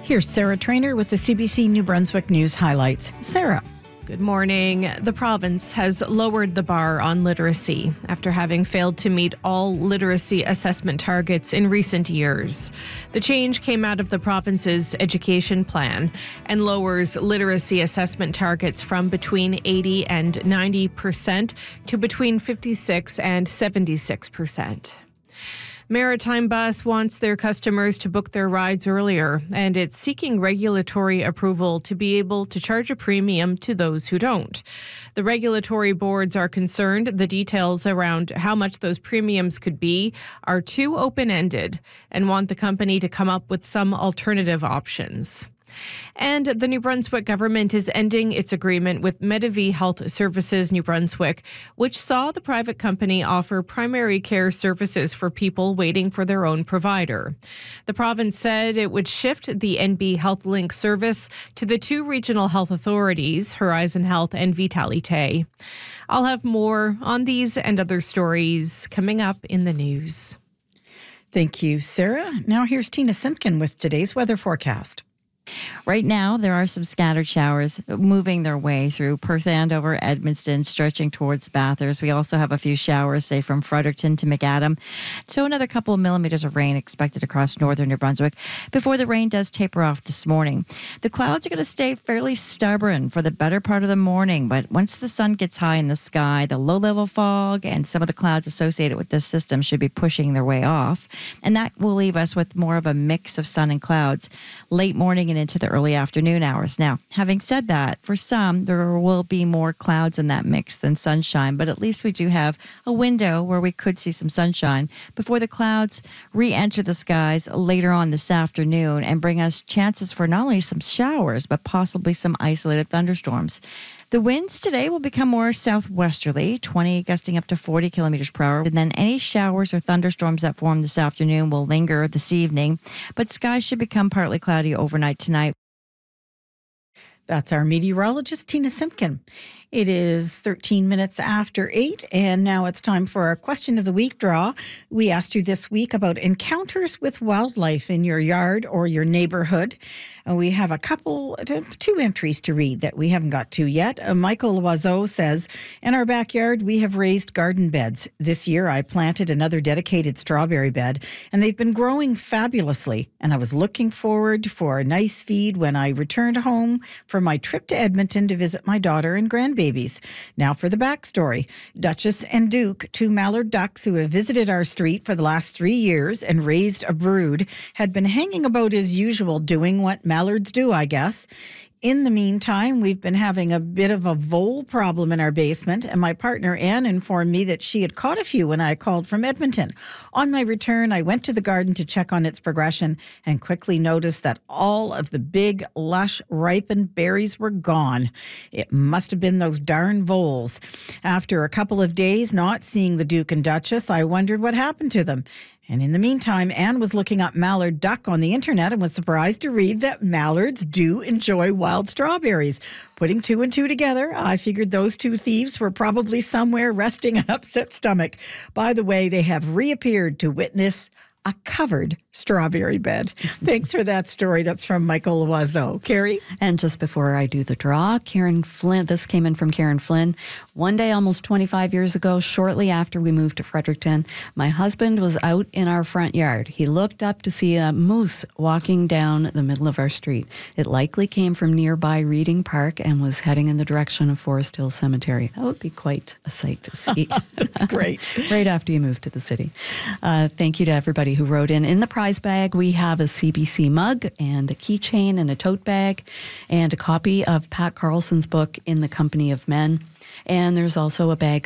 Here's Sarah Trainer with the CBC New Brunswick News highlights. Sarah. Good morning. The province has lowered the bar on literacy after having failed to meet all literacy assessment targets in recent years. The change came out of the province's education plan and lowers literacy assessment targets from between 80 and 90% to between 56 and 76%. Maritime Bus wants their customers to book their rides earlier, and it's seeking regulatory approval to be able to charge a premium to those who don't. The regulatory boards are concerned the details around how much those premiums could be are too open-ended and want the company to come up with some alternative options. And the New Brunswick government is ending its agreement with Medavie Health Services New Brunswick, which saw the private company offer primary care services for people waiting for their own provider. The province said it would shift the NB Health Link service to the two regional health authorities, Horizon Health and Vitalité. I'll have more on these and other stories coming up in the news. Thank you, Sarah. Now here's Tina Simpkin with today's weather forecast. Right now, there are some scattered showers moving their way through Perth, Andover, Edmundston, stretching towards Bathurst. We also have a few showers, say, from Fredericton to McAdam. So another couple of millimeters of rain expected across northern New Brunswick before the rain does taper off this morning. The clouds are going to stay fairly stubborn for the better part of the morning, but once the sun gets high in the sky, the low-level fog and some of the clouds associated with this system should be pushing their way off, and that will leave us with more of a mix of sun and clouds late morning and into the early afternoon hours. Now, having said that, for some, there will be more clouds in that mix than sunshine, but at least we do have a window where we could see some sunshine before the clouds re-enter the skies later on this afternoon and bring us chances for not only some showers, but possibly some isolated thunderstorms. The winds today will become more southwesterly, 20 gusting up to 40 kilometers per hour. And then any showers or thunderstorms that form this afternoon will linger this evening, but skies should become partly cloudy overnight tonight. That's our meteorologist, Tina Simpkin. It is 13 minutes after 8, and now it's time for our Question of the Week draw. We asked you this week about encounters with wildlife in your yard or your neighborhood. We have two entries to read that we haven't got to yet. Michael Loiseau says, in our backyard, we have raised garden beds. This year, I planted another dedicated strawberry bed, and they've been growing fabulously. And I was looking forward for a nice feed when I returned home from my trip to Edmonton to visit my daughter and grandbabies. Now for the backstory. Duchess and Duke, two mallard ducks who have visited our street for the last 3 years and raised a brood, had been hanging about as usual, doing what mallards do, I guess. In the meantime, we've been having a bit of a vole problem in our basement, and my partner Anne informed me that she had caught a few when I called from Edmonton. On my return, I went to the garden to check on its progression and quickly noticed that all of the big, lush, ripened berries were gone. It must have been those darn voles. After a couple of days not seeing the Duke and Duchess, I wondered what happened to them. And in the meantime, Anne was looking up mallard duck on the internet and was surprised to read that mallards do enjoy wild strawberries. Putting two and two together, I figured those two thieves were probably somewhere resting an upset stomach. By the way, they have reappeared to witness a covered strawberry bed. Thanks for that story. That's from Michael Loiseau. Carrie? And just before I do the draw, Karen Flynn, this came in from Karen Flynn. One day, almost 25 years ago, shortly after we moved to Fredericton, my husband was out in our front yard. He looked up to see a moose walking down the middle of our street. It likely came from nearby Reading Park and was heading in the direction of Forest Hill Cemetery. That would be quite a sight to see. That's great. Right after you moved to the city. Thank you to everybody who wrote in. In the prize bag, we have a CBC mug and a keychain and a tote bag and a copy of Pat Carlson's book, In the Company of Men. And there's also a bag